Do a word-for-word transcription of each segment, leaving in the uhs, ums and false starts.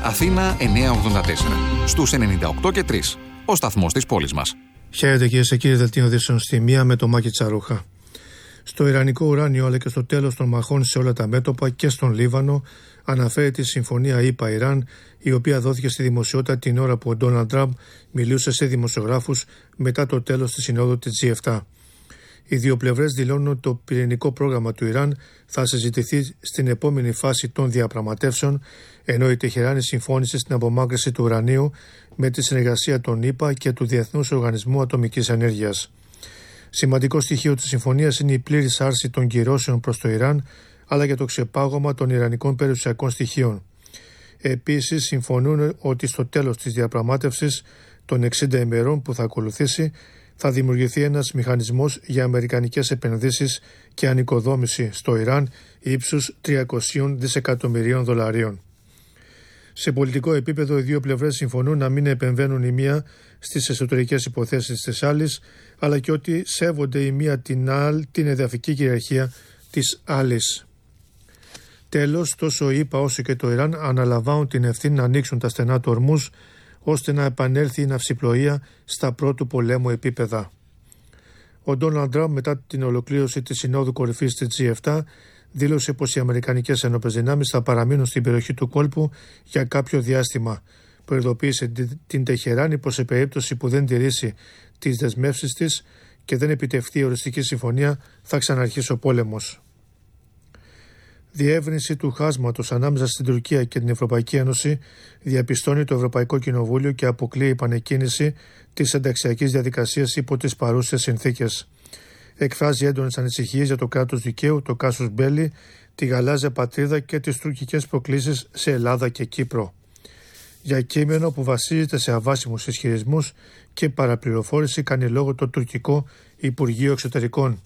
Αθήνα εννιακόσια ογδόντα τέσσερα. Στους ενενήντα οκτώ και τρία. Ο σταθμός της πόλης μας. Χαίρετε κυρίες και κύριοι, δελτίο ειδήσεων στη μία με το Μάκη Τσαρούχα. Στο Ιρανικό ουράνιο αλλά και στο τέλος των μαχών σε όλα τα μέτωπα και στον Λίβανο αναφέρει τη συμφωνία ΗΠΑ-Ιράν, η οποία δόθηκε στη δημοσιότητα την ώρα που ο Ντόναλντ Τραμπ μιλούσε σε δημοσιογράφους μετά το τέλος της συνόδου της τζι επτά. Οι δύο πλευρές δηλώνουν ότι το πυρηνικό πρόγραμμα του Ιράν θα συζητηθεί στην επόμενη φάση των διαπραγματεύσεων, ενώ η Τεχεράνη συμφώνησε στην απομάκρυνση του ουρανίου με τη συνεργασία των ΗΠΑ και του Διεθνούς Οργανισμού Ατομικής Ενέργειας. Σημαντικό στοιχείο της συμφωνίας είναι η πλήρης άρση των κυρώσεων προς το Ιράν, αλλά και το ξεπάγωμα των ιρανικών περιουσιακών στοιχείων. Επίσης, συμφωνούν ότι στο τέλος της διαπραγμάτευσης των εξήντα ημερών που θα ακολουθήσει, θα δημιουργηθεί ένας μηχανισμός για αμερικανικές επενδύσεις και ανοικοδόμηση στο Ιράν ύψους τριακόσια δισεκατομμυρίων δολαρίων. Σε πολιτικό επίπεδο, οι δύο πλευρές συμφωνούν να μην επεμβαίνουν η μία στις εσωτερικές υποθέσεις της άλλης, αλλά και ότι σέβονται η μία την άλλη την εδαφική κυριαρχία της άλλης. Τέλος, τόσο η ΗΠΑ όσο και το Ιράν αναλαμβάνουν την ευθύνη να ανοίξουν τα στενά του ορμούς, ώστε να επανέλθει η ναυσιπλοεία στα πρώτου πολέμου επίπεδα. Ο Ντόναλντ Τραμπ, μετά την ολοκλήρωση της Συνόδου Κορυφής της τζι επτά, δήλωσε πως οι Αμερικανικές ενόπλες δυνάμεις θα παραμείνουν στην περιοχή του κόλπου για κάποιο διάστημα. Προειδοποίησε την Τεχεράνη πως σε περίπτωση που δεν τηρήσει τις δεσμεύσεις της και δεν επιτευχθεί η οριστική συμφωνία, θα ξαναρχίσει ο πόλεμος. Διεύρυνση του χάσματος ανάμεσα στην Τουρκία και την Ευρωπαϊκή Ένωση διαπιστώνει το Ευρωπαϊκό Κοινοβούλιο και αποκλείει η επανεκκίνηση της ενταξιακής διαδικασίας υπό τις παρούσες συνθήκες. Εκφράζει έντονες ανησυχίες για το κράτος δικαίου, το κάσους μπέλι, τη γαλάζια πατρίδα και τις τουρκικές προκλήσεις σε Ελλάδα και Κύπρο. Για κείμενο που βασίζεται σε αβάσιμους ισχυρισμούς και παραπληροφόρηση κάνει λόγο το τουρκικό Υπουργείο Εξωτερικών.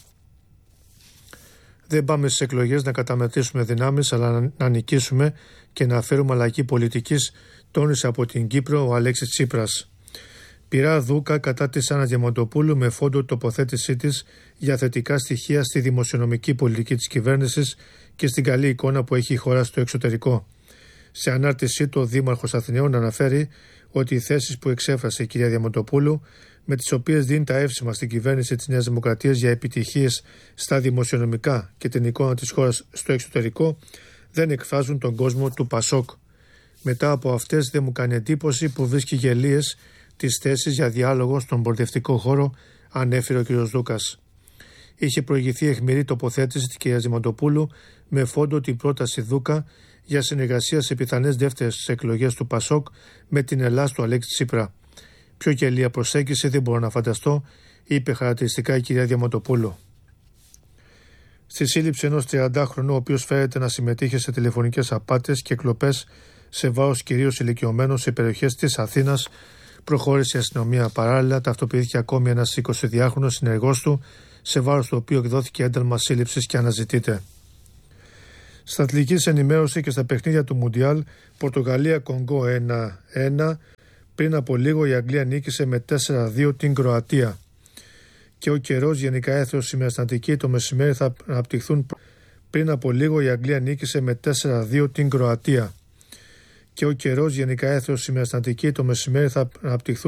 Δεν πάμε στις εκλογές να καταμετρήσουμε δυνάμεις, αλλά να νικήσουμε και να φέρουμε αλλαγή πολιτικής, τόνισε από την Κύπρο ο Αλέξης Τσίπρας. Πειρά δούκα κατά της Άννας Διαμαντοπούλου με φόντο τοποθέτησή της για θετικά στοιχεία στη δημοσιονομική πολιτική της κυβέρνησης και στην καλή εικόνα που έχει η χώρα στο εξωτερικό. Σε ανάρτησή του, ο Δήμαρχος Αθηναίων αναφέρει ότι οι θέσεις που εξέφρασε η κυρία Διαμαντοπούλου, με τις οποίες δίνει τα εύσημα στην κυβέρνηση της Νέας Δημοκρατίας για επιτυχίες στα δημοσιονομικά και την εικόνα της χώρας στο εξωτερικό, δεν εκφράζουν τον κόσμο του Πασόκ. Μετά από αυτές δεν μου κάνει εντύπωση που βρίσκει γελίες τις θέσεις για διάλογο στον πολιτευτικό χώρο, ανέφερε ο κ. Δούκας. Είχε προηγηθεί αιχμηρή τοποθέτηση της κ. Δημαντοπούλου με φόντο την πρόταση Δούκα για συνεργασία σε πιθανές δεύτερες εκλογές του Πασόκ με την Ελλάδα του Αλέξη Τσίπρα. Πιο γελία προσέγγιση δεν μπορώ να φανταστώ, είπε χαρακτηριστικά η κ. Διαμαντοπούλου. Στη σύλληψη ενός τριαντάχρονου, ο οποίος φέρεται να συμμετείχε σε τηλεφωνικές απάτες και κλοπές σε βάρος κυρίως ηλικιωμένων σε περιοχές της Αθήνας, προχώρησε η αστυνομία. Παράλληλα, ταυτοποιήθηκε ακόμη ένας εικοσιδυάχρονος συνεργός του, σε βάρος του οποίου εκδόθηκε ένταλμα σύλληψης και αναζητείται. Στα αθλητικής ενημέρωση και στα παιχνίδια του Μουντιάλ, Πορτογαλία-Κονγκό ένα ένα. Πριν από λίγο η Αγγλία νίκησε με τέσσερα δύο την Κροατία. Και ο καιρός γενικά έθεος σήμερα στην Αττική το μεσημέρι θα αναπτυχθούν. Πριν από λίγο η Αγγλία νίκησε με τέσσερα δύο την Κροατία. Και ο καιρός γενικά έθεος σήμερα στην Αττική το μεσημέρι θα αναπτυχθούν.